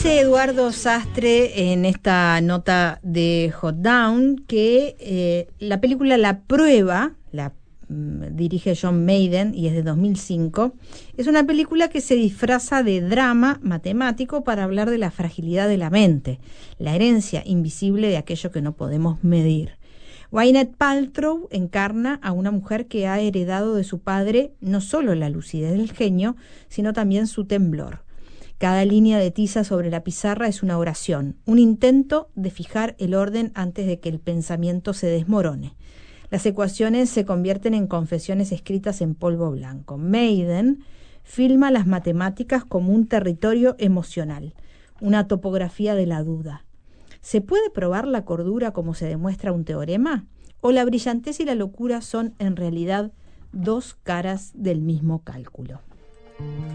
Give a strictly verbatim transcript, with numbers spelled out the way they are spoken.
Dice Eduardo Sastre en esta nota de Hot Down que eh, la película La Prueba, la mm, dirige John Maiden y es de dos mil cinco, es una película que se disfraza de drama matemático para hablar de la fragilidad de la mente, la herencia invisible de aquello que no podemos medir. Gwyneth Paltrow encarna a una mujer que ha heredado de su padre no solo la lucidez del genio, sino también su temblor. Cada línea de tiza sobre la pizarra es una oración, un intento de fijar el orden antes de que el pensamiento se desmorone. Las ecuaciones se convierten en confesiones escritas en polvo blanco. Maiden filma las matemáticas como un territorio emocional, una topografía de la duda. ¿Se puede probar la cordura como se demuestra un teorema? ¿O la brillantez y la locura son en realidad dos caras del mismo cálculo?